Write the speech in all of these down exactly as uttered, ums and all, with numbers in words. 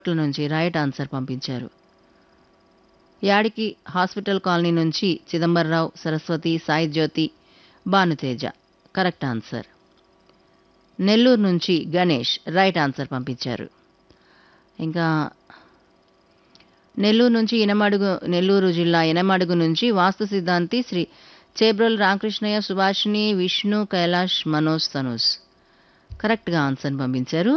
నుంచి right answer పంపించారు. యాడికి హాస్పిటల్ కాలనీ నుంచి చిదంబరరావు, సరస్వతి, సాయి జ్యోతి, భానుతేజ కరెక్ట్ ఆన్సర్. నెల్లూరు నుంచి గణేష్ రైట్ ఆన్సర్ పంపించారు. ఇంకా నెల్లూరు నుంచి ఇనమడుగు నెల్లూరు జిల్లా ఇనమడుగు నుంచి వాస్తు సిద్ధాంతి శ్రీ చేబ్రోలు రామకృష్ణయ్య, సుభాషిణి, విష్ణు, కైలాష్, మనోజ్, తనూజ్ కరెక్ట్గా ఆన్సర్ పంపించారు.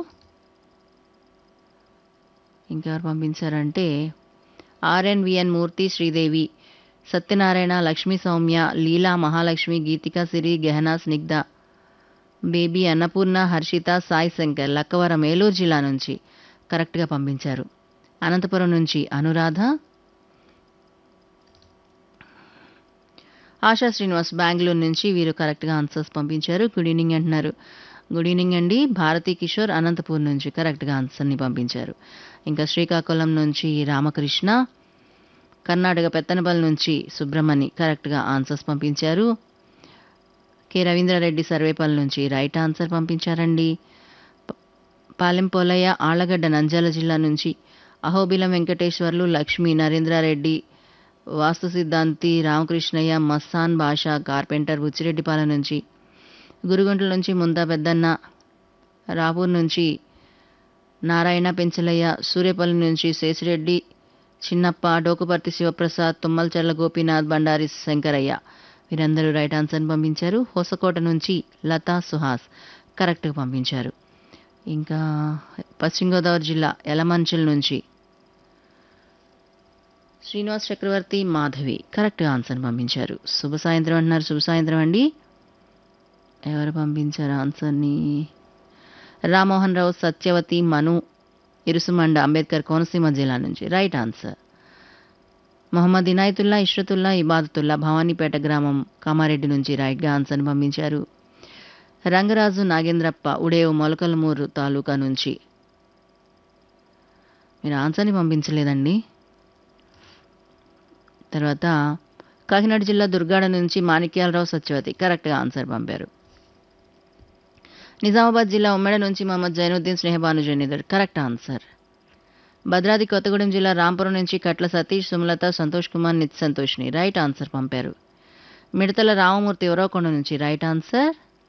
ఇంకెవరు పంపించారంటే ఆర్ఎన్విఎన్ మూర్తి, శ్రీదేవి, సత్యనారాయణ, లక్ష్మీ సౌమ్య, లీలా, మహాలక్ష్మి, గీతిక, సిరి, గహన, స్నిగ్ధ, బేబీ, అన్నపూర్ణ, హర్షిత, సాయి శంకర్ లక్కవరం ఏలూరు జిల్లా నుంచి కరెక్ట్గా పంపించారు. అనంతపురం నుంచి అనురాధ, ఆశా శ్రీనివాస్ బెంగళూరు నుంచి వీరు కరెక్ట్గా ఆన్సర్స్ పంపించారు. గుడ్ ఈవినింగ్ అంటున్నారు. గుడ్ ఈవినింగ్ అండి. భారతీ కిషోర్ అనంతపూర్ నుంచి కరెక్ట్గా ఆన్సర్ని పంపించారు. ఇంకా శ్రీకాకుళం నుంచి రామకృష్ణ, కర్ణాటక పెత్తనపల్లి నుంచి సుబ్రహ్మణి కరెక్ట్గా ఆన్సర్స్ పంపించారు. కె రవీంద్రారెడ్డి సర్వేపల్లి నుంచి రైట్ ఆన్సర్ పంపించారండి. పాలెం పోలయ్య, ఆళ్లగడ్డ, నంద్యాల జిల్లా నుంచి అహోబిలం వెంకటేశ్వర్లు, లక్ష్మి, నరేంద్రారెడ్డి, వాస్తు సిద్ధాంతి రామకృష్ణయ్య, మస్తాన్ బాషా, కార్పెంటర్, బుచ్చిరెడ్డిపాలెం నుంచి, గురుగుంట్ల నుంచి ముందా పెద్దన్న, రాపూర్ నుంచి నారాయణ, పెంచలయ్య, సూర్యపల్లి నుంచి శేషిరెడ్డి, చిన్నప్ప, డోకుపర్తి శివప్రసాద్, తుమ్మలచర్ల గోపీనాథ్, బండారి శంకరయ్య వీరందరూ రైట్ ఆన్సర్ని పంపించారు. హోసకోట నుంచి లతా, సుహాస్ కరెక్ట్గా పంపించారు. ఇంకా పశ్చిమ గోదావరి జిల్లా యలమంచిల్ నుంచి శ్రీనివాస్ చక్రవర్తి, మాధవి కరెక్ట్గా ఆన్సర్ పంపించారు. శుభ సాయంత్రం అంటున్నారు. శుభ సాయంత్రం అండి. ఎవరు పంపించారు ఆన్సర్ని? రామ్మోహన్ రావు, సత్యవతి, మను, ఇరుసుమండ, అంబేద్కర్ కోనసీమ జిల్లా నుంచి రైట్ ఆన్సర్. మొహమ్మద్ ఇనాయతుల్లా, ఇష్రతుల్లా, ఇబాదతుల్లా, భవానీపేట గ్రామం కామారెడ్డి నుంచి రైట్గా ఆన్సర్ని పంపించారు. రంగరాజు, నాగేంద్రప్ప, ఉడేవు, మొలకలమూరు తాలూకా నుంచి మీరు ఆన్సర్ని పంపించలేదండి. తర్వాత కాకినాడ జిల్లా దుర్గాడ నుంచి మాణిక్యాలరావు, సత్యవతి కరెక్ట్గా ఆన్సర్ పంపారు. నిజామాబాద్ జిల్లా ఉమ్మడి నుంచి మహమ్మద్ జైనుద్దీన్, స్నేహబాను, జనీదర్ కరెక్ట్ ఆన్సర్. భద్రాద్రి కొత్తగూడెం జిల్లా రాంపురం నుంచి కట్ల సతీష్, సుమలత, సంతోష్ కుమార్, నిత్ సంతోష్ని రైట్ ఆన్సర్ పంపారు. మిడతల రామమూర్తి, ఎవరోకొండ నుంచి రైట్ ఆన్సర్.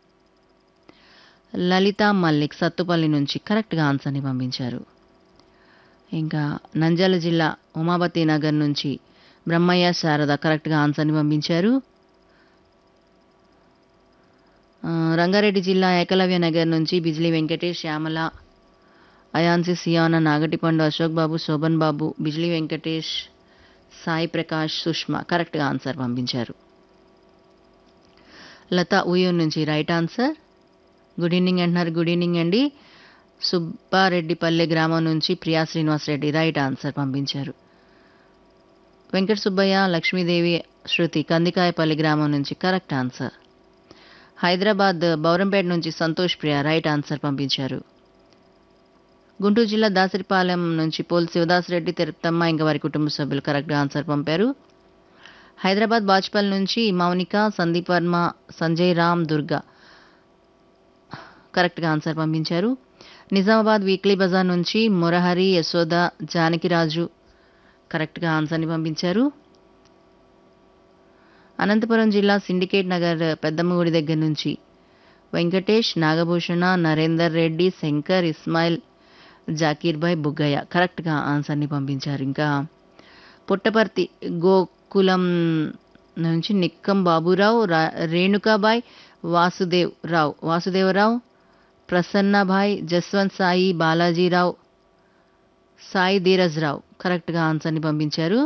లలిత మల్లిక్, సత్తుపల్లి నుంచి కరెక్ట్గా ఆన్సర్ని పంపించారు. ఇంకా నంద్యాల జిల్లా ఉమాపతి నగర్ నుంచి బ్రహ్మయ్య, శారద కరెక్ట్గా ఆన్సర్ని పంపించారు. రంగారెడ్డి జిల్లా ఏకలవ్య నగర్ నుంచి బిజ్లీ వెంకటేష్, శ్యామల, అయాన్సి, సియానా, నాగటిపండు, అశోక్ బాబు, శోభన్ బాబు, బిజ్లీ వెంకటేష్, సాయి ప్రకాష్, సుష్మా కరెక్ట్గా ఆన్సర్ పంపించారు. లత ఉయ్యూరు నుంచి రైట్ ఆన్సర్. గుడ్ ఈవినింగ్ అంటున్నారు. గుడ్ ఈవినింగ్ అండి. సుబ్బారెడ్డిపల్లె గ్రామం నుంచి ప్రియా శ్రీనివాస్ రెడ్డి రైట్ ఆన్సర్ పంపించారు. వెంకట సుబ్బయ్య, లక్ష్మీదేవి, శృతి కందికాయపల్లి గ్రామం నుంచి కరెక్ట్ ఆన్సర్. హైదరాబాద్ బౌరంపేట నుంచి సంతోష్ ప్రియ రైట్ ఆన్సర్ పంపించారు. గుంటూరు జిల్లా దాసరిపాలెం నుంచి పోల్ శివదాస్ రెడ్డి, తిరుపతమ్మ ఇంకా వారి కుటుంబ సభ్యులు కరెక్ట్గా ఆన్సర్ పంపారు. హైదరాబాద్ బాజ్పల్లి నుంచి మౌనిక, సందీప్ వర్మ, సంజయ్ రామ్, దుర్గా కరెక్ట్గా ఆన్సర్ పంపించారు. నిజామాబాద్ వీక్లీ బజార్ నుంచి మురహరి, యశోద, జానకిరాజు కరెక్ట్గా ఆన్సర్ని పంపించారు. అనంతపురం జిల్లా సిండికేట్ నగర్ పెద్దమ్మగుడి దగ్గర నుంచి వెంకటేష్, నాగభూషణ, నరేందర్ రెడ్డి, శంకర్, ఇస్మాయిల్, జాకీర్ భాయ్, బుగ్గయ్య కరెక్ట్గా ఆన్సర్ని పంపించారు. ఇంకా పుట్టపర్తి గోకులం నుంచి నిక్కం బాబురావు, రేణుకాబాయ్, వాసుదేవ్ రావు వాసుదేవరావు, ప్రసన్నభాయ్, జస్వంత్ సాయి, బాలాజీరావు, సాయి ధీరజ్ రావు కరెక్ట్గా ఆన్సర్ని పంపించారు.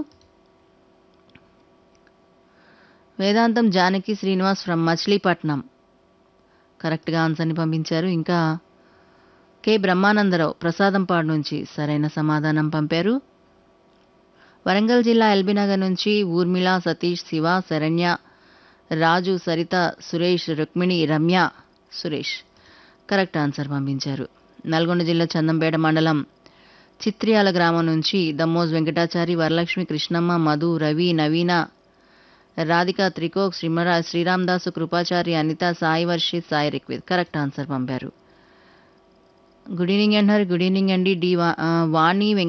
వేదాంతం జానకి శ్రీనివాస్ ఫ్రమ్ మచిలీపట్నం కరెక్ట్గా ఆన్సర్ని పంపించారు. ఇంకా కె బ్రహ్మానందరావు ప్రసాదంపాడు నుంచి సరైన సమాధానం పంపారు. వరంగల్ జిల్లా ఎల్బీనగర్ నుంచి ఊర్మిళ, సతీష్, శివ, శరణ్య, రాజు, సరిత, సురేష్, రుక్మిణి, రమ్య, సురేష్ కరెక్ట్ ఆన్సర్ పంపించారు. నల్గొండ జిల్లా చందంపేట మండలం చిత్రియాల గ్రామం నుంచి దమ్మోజ్ వెంకటాచారి, వరలక్ష్మి, కృష్ణమ్మ, మధు, రవి, నవీన, రాధిక, త్రికోక్, శ్రీమరా శ్రీరామదాసు, కృపాచారి, అనిత, సాయి వర్షిత్, సాయి రిక్విత్ కరెక్ట్ ఆన్సర్ పంపారు. గుడ్ ఈవినింగ్ అంటున్నారు. గుడ్ ఈవినింగ్ అండి. డి వా ఆహ్, వాణి